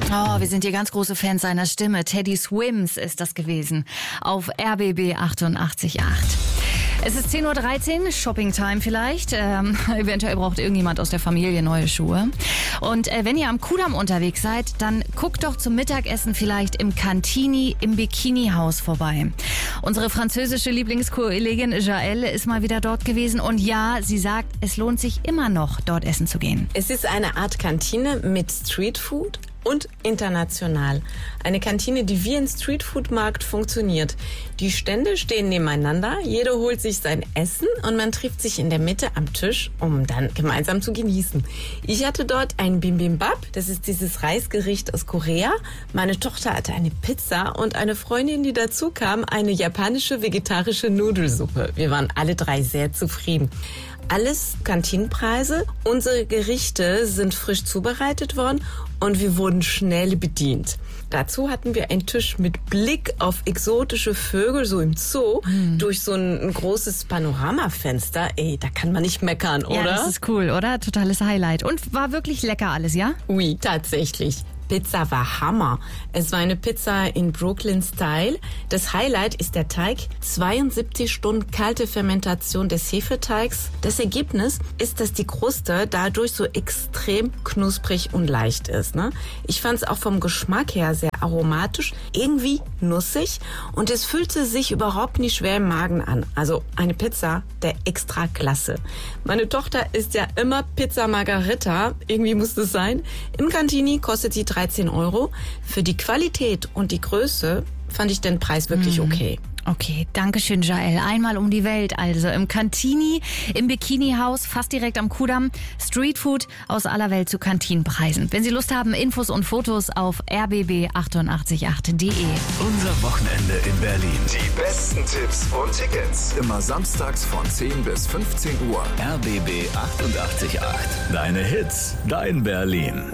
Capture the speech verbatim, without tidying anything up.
Oh, wir sind hier ganz große Fans seiner Stimme. Teddy Swims ist das gewesen auf R B B achtundachtzig Komma acht. Es ist zehn Uhr dreizehn, Shopping-Time vielleicht. Ähm, eventuell braucht irgendjemand aus der Familie neue Schuhe. Und äh, wenn ihr am Kudamm unterwegs seid, dann guckt doch zum Mittagessen vielleicht im Cantini im Bikini-Haus vorbei. Unsere französische Lieblingskollegin Jaelle ist mal wieder dort gewesen. Und ja, sie sagt, es lohnt sich immer noch, dort essen zu gehen. Es ist eine Art Kantine mit Streetfood und international. Eine Kantine, die wie ein Streetfood-Markt funktioniert. Die Stände stehen nebeneinander, jeder holt sich sein Essen und man trifft sich in der Mitte am Tisch, um dann gemeinsam zu genießen. Ich hatte dort ein Bibimbap, das ist dieses Reisgericht aus Korea. Meine Tochter hatte eine Pizza und eine Freundin, die dazu kam, eine japanische vegetarische Nudelsuppe. Wir waren alle drei sehr zufrieden. Alles Kantinenpreise. Unsere Gerichte sind frisch zubereitet worden und wir wurden schnell bedient. Dazu hatten wir einen Tisch mit Blick auf exotische Vögel, so im Zoo, hm. durch so ein großes Panoramafenster. Ey, da kann man nicht meckern, oder? Ja, das ist cool, oder? Totales Highlight. Und war wirklich lecker alles, ja? Oui, tatsächlich. Pizza war Hammer. Es war eine Pizza in Brooklyn-Style. Das Highlight ist der Teig. zweiundsiebzig Stunden kalte Fermentation des Hefeteigs. Das Ergebnis ist, dass die Kruste dadurch so extrem knusprig und leicht ist. Ne? Ich fand es auch vom Geschmack her sehr aromatisch, irgendwie nussig und es fühlte sich überhaupt nicht schwer im Magen an. Also eine Pizza der Extraklasse. Meine Tochter isst ja immer Pizza Margarita. Irgendwie muss es sein. Im Cantini kostet sie dreizehn Euro. Für die Qualität und die Größe fand ich den Preis wirklich okay. Okay, danke schön, Jaelle. Einmal um die Welt, also im Cantini, im Bikini-Haus, fast direkt am Kudamm. Streetfood aus aller Welt zu Kantinenpreisen. Wenn Sie Lust haben, Infos und Fotos auf r b b achtundachtzig Komma acht punkt de. Unser Wochenende in Berlin. Die besten Tipps und Tickets. Immer samstags von zehn bis fünfzehn Uhr. R B B achtundachtzig Komma acht. Deine Hits, dein Berlin.